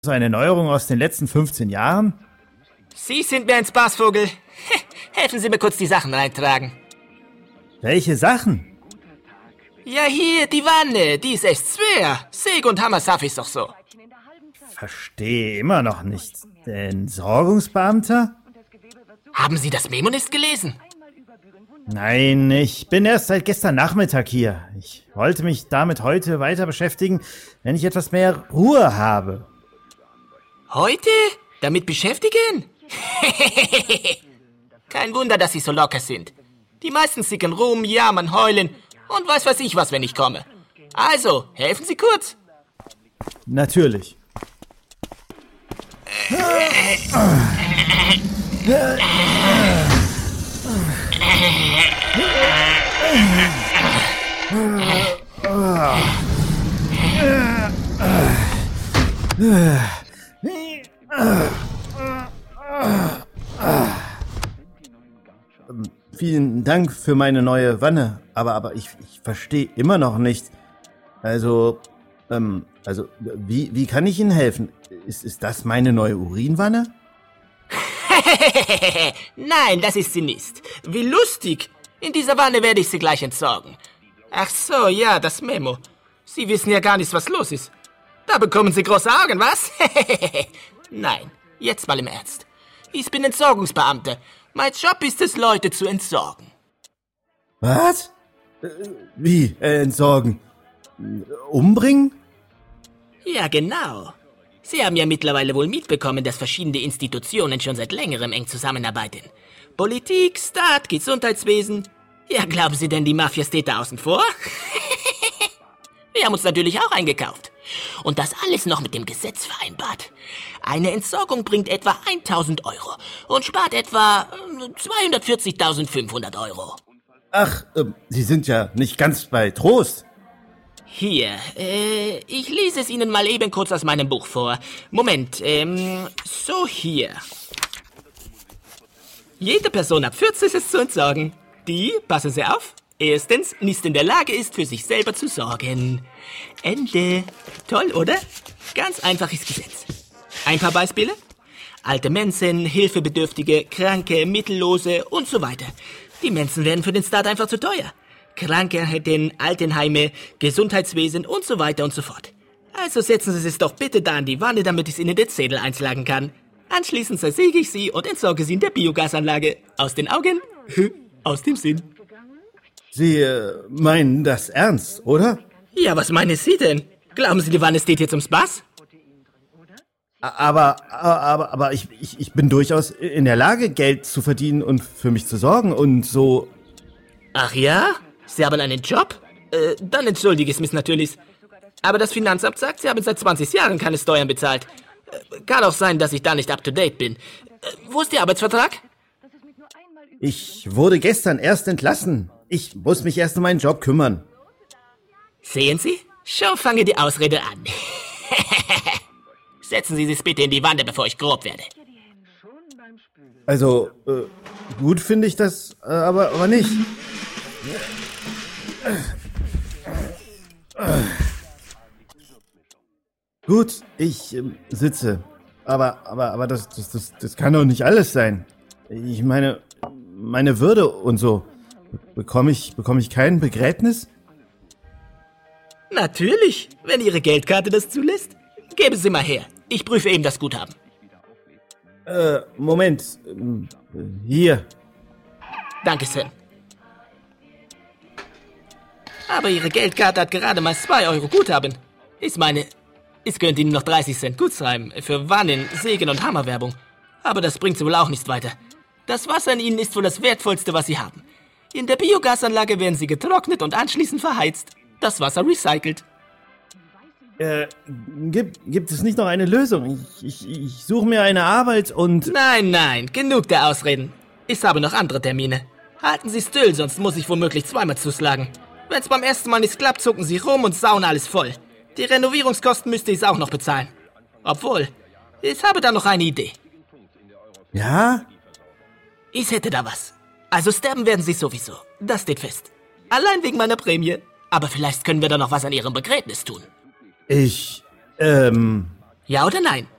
So eine Neuerung aus den letzten 15 Jahren? Sie sind mir ein Spaßvogel. Helfen Sie mir kurz die Sachen reintragen. Welche Sachen? Ja, hier, die Wanne. Die ist echt schwer. Säge und Hammer schaff ich's doch so. Verstehe immer noch nicht. Der Entsorgungsbeamter? Haben Sie das Memo nicht gelesen? Nein, ich bin erst seit gestern Nachmittag hier. Ich wollte mich damit heute weiter beschäftigen, wenn ich etwas mehr Ruhe habe. Heute? Damit beschäftigen? Kein Wunder, dass Sie so locker sind. Die meisten sicken rum, jammern, heulen und weiß ich was, wenn ich komme. Also, helfen Sie kurz. Natürlich. Vielen Dank für meine neue Wanne, aber ich verstehe immer noch nicht. Also, wie kann ich Ihnen helfen? Ist das meine neue Urinwanne? Nein, das ist sie nicht. Wie lustig. In dieser Wanne werde ich sie gleich entsorgen. Ach so, ja, das Memo. Sie wissen ja gar nicht, was los ist. Da bekommen Sie große Augen, was? Nein, jetzt mal im Ernst. Ich bin Entsorgungsbeamter. Mein Job ist es, Leute zu entsorgen. Was? Wie, entsorgen? Umbringen? Ja, genau. Sie haben ja mittlerweile wohl mitbekommen, dass verschiedene Institutionen schon seit längerem eng zusammenarbeiten. Politik, Staat, Gesundheitswesen. Ja, glauben Sie denn, die Mafia steht da außen vor? Wir haben uns natürlich auch eingekauft. Und das alles noch mit dem Gesetz vereinbart. Eine Entsorgung bringt etwa 1.000 Euro und spart etwa 240.500 Euro. Ach, Sie sind ja nicht ganz bei Trost. Hier, ich lese es Ihnen mal eben kurz aus meinem Buch vor. Moment, so hier. Jede Person ab 40 ist zu entsorgen, die, passen Sie auf, erstens nicht in der Lage ist, für sich selber zu sorgen. Ende. Toll, oder? Ganz einfaches Gesetz. Ein paar Beispiele. Alte Menschen, Hilfebedürftige, Kranke, Mittellose und so weiter. Die Menschen werden für den Staat einfach zu teuer. Krankenhäusen, Altenheime, Gesundheitswesen und so weiter und so fort. Also setzen Sie es doch bitte da in die Wanne, damit ich es Ihnen den Zettel einschlagen kann. Anschließend zersäge ich Sie und entsorge Sie in der Biogasanlage. Aus den Augen, aus dem Sinn. Sie meinen das ernst, oder? Ja, was meinen Sie denn? Glauben Sie, die Wanne steht hier zum Spaß? Aber ich bin durchaus in der Lage, Geld zu verdienen und für mich zu sorgen und so. Ach ja? Sie haben einen Job? Dann entschuldige ich mich natürlich. Aber das Finanzamt sagt, Sie haben seit 20 Jahren keine Steuern bezahlt. Kann auch sein, dass ich da nicht up-to-date bin. Wo ist Ihr Arbeitsvertrag? Ich wurde gestern erst entlassen. Ich muss mich erst um meinen Job kümmern. Sehen Sie? Schon fange die Ausrede an. Setzen Sie sich bitte in die Wanne, bevor ich grob werde. Also, gut finde ich das, aber nicht. Gut, ich sitze. Aber das kann doch nicht alles sein. Ich meine, meine Würde und so. Bekomme ich kein Begräbnis? Natürlich, wenn Ihre Geldkarte das zulässt. Geben Sie mal her. Ich prüfe eben das Guthaben. Moment. Hier. Danke, Sven. Aber Ihre Geldkarte hat gerade mal 2 Euro Guthaben. Ich meine, ich könnte Ihnen noch 30 Cent gut schreiben für Wannen, Sägen und Hammerwerbung. Aber das bringt Sie wohl auch nicht weiter. Das Wasser in Ihnen ist wohl das Wertvollste, was Sie haben. In der Biogasanlage werden Sie getrocknet und anschließend verheizt. Das Wasser recycelt. Gibt es nicht noch eine Lösung? Ich suche mir eine Arbeit und... Nein, genug der Ausreden. Ich habe noch andere Termine. Halten Sie still, sonst muss ich womöglich zweimal zuschlagen. Wenn es beim ersten Mal nicht klappt, zucken Sie rum und sauen alles voll. Die Renovierungskosten müsste ich auch noch bezahlen. Obwohl, ich habe da noch eine Idee. Ja? Ich hätte da was. Also sterben werden Sie sowieso. Das steht fest. Allein wegen meiner Prämie. Aber vielleicht können wir da noch was an Ihrem Begräbnis tun. Ja oder nein?